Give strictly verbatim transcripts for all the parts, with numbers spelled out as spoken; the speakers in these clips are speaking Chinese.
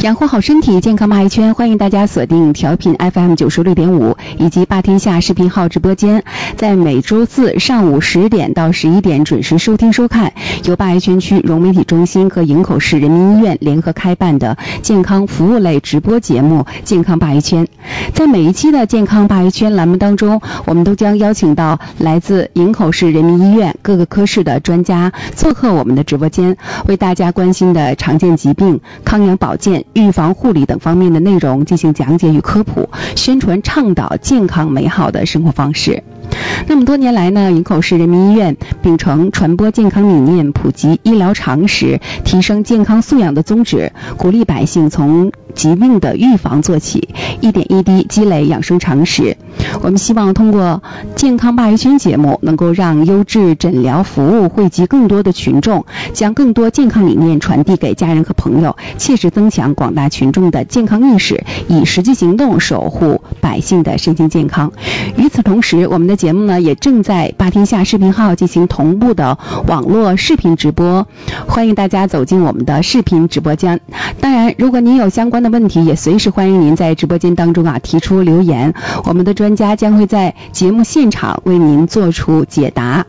养护好身体，健康骂一圈，欢迎大家锁定调频 F M 九十六点五以及霸天下视频号直播间，在每周四上午十点到十一点准时收听收看由霸一圈区融媒体中心和营口市人民医院联合开办的健康服务类直播节目健康霸一圈。在每一期的健康霸一圈栏目当中，我们都将邀请到来自营口市人民医院各个科室的专家做客我们的直播间，为大家关心的常见疾病、康养保健、预防护理等方面的内容进行讲解与科普，宣传倡导健康美好的生活方式。那么多年来呢，营口市人民医院秉承传播健康理念、普及医疗常识、提升健康素养的宗旨，鼓励百姓从疾病的预防做起，一点一滴积累养生常识。我们希望通过健康霸一圈节目，能够让优质诊疗服务惠及更多的群众，将更多健康理念传递给家人和朋友，切实增强广大群众的健康意识，以实际行动守护百姓的身心健康。与此同时，我们的节目呢也正在霸天下视频号进行同步的网络视频直播，欢迎大家走进我们的视频直播间。当然，如果您有相关的问题，也随时欢迎您在直播间当中啊提出留言，我们的专家将会在节目现场为您做出解答。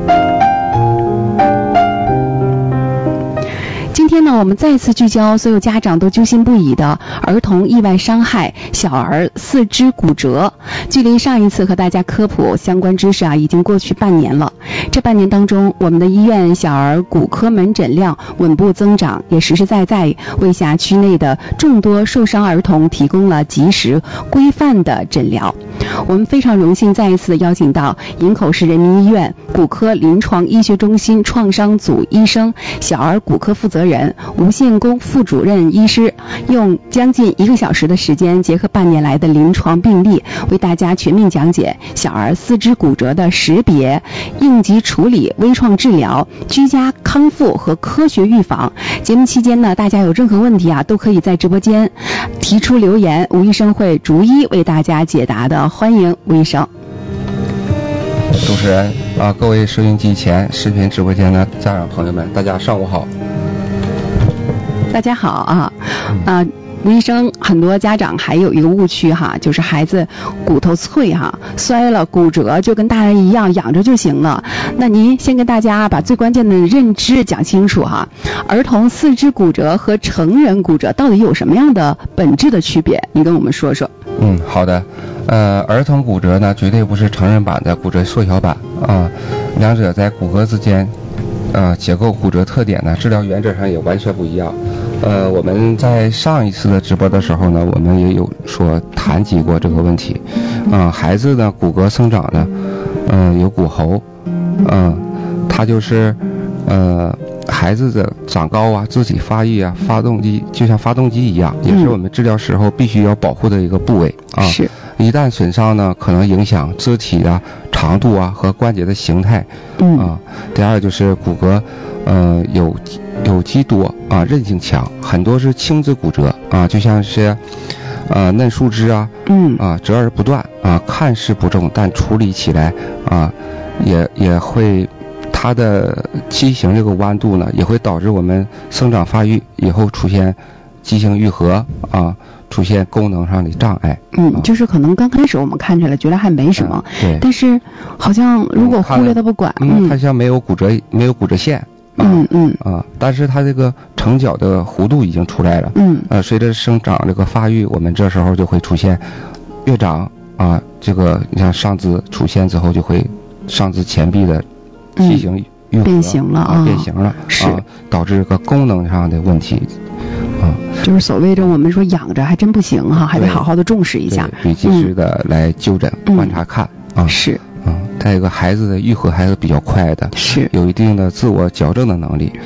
今天呢，我们再次聚焦所有家长都揪心不已的儿童意外伤害，小儿四肢骨折。距离上一次和大家科普相关知识啊，已经过去半年了。这半年当中，我们的医院小儿骨科门诊量稳步增长，也实实在在为辖区内的众多受伤儿童提供了及时规范的诊疗。我们非常荣幸再一次邀请到营口市人民医院骨科临床医学中心创伤组医生、小儿骨科负责人、吴献功副主任医师，用将近一个小时的时间，结合半年来的临床病例，为大家全面讲解小儿四肢骨折的识别、应急处理、微创治疗、居家康复和科学预防。节目期间呢，大家有任何问题啊，都可以在直播间提出留言，吴医生会逐一为大家解答的。欢迎吴医生。 主持人啊，各位收音机前视频直播间的家长朋友们，大家上午好。 大家好啊，啊，吴医生，很多家长还有一个误区哈，就是孩子骨头脆哈，摔了骨折就跟大人一样养着就行了。那您先跟大家把最关键的认知讲清楚哈，儿童四肢骨折和成人骨折到底有什么样的本质的区别？你跟我们说说。 嗯，好的。呃，儿童骨折呢，绝对不是成人版的骨折缩小版啊，两者在骨骼之间，呃，结构、骨折特点呢，治疗原则上也完全不一样。呃，我们在上一次的直播的时候呢，我们也有说谈及过这个问题。啊、呃，孩子的骨骼生长呢，嗯、呃，有骨骺，嗯、呃，它就是呃孩子的长高啊、肢体发育啊、发动机就像发动机一样，也是我们治疗时候必须要保护的一个部位啊。 是。 一旦损伤呢，可能影响肢体啊、长度啊和关节的形态。嗯。啊，第二就是骨骼，呃，有有机多啊，韧性强，很多是轻质骨折啊，就像是呃嫩树枝啊，嗯啊折而不断啊，看似不重，但处理起来啊也也会它的畸形这个弯度呢，也会导致我们生长发育以后出现畸形愈合啊。出现功能上的障碍。 嗯，就是可能刚开始我们看起来觉得还没什么， 嗯、对， 但是好像如果忽略它不管， 嗯，它像没有骨折，没有骨折线。 嗯嗯啊，但是它这个成角的弧度已经出来了。嗯，呃，随着生长这个发育，我们这时候就会出现越长啊，这个你像上肢出现之后，就会上肢前臂的畸形愈合、 嗯、变形了啊， 变形了， 是、 啊、导致这个功能上的问题。啊， 就是所谓的我们说养着还真不行哈，还得好好的重视一下， 得及时的来纠正、嗯、观察看啊。 是。 嗯，再一个孩子的愈合还是比较快的， 是有一定的自我矫正的能力。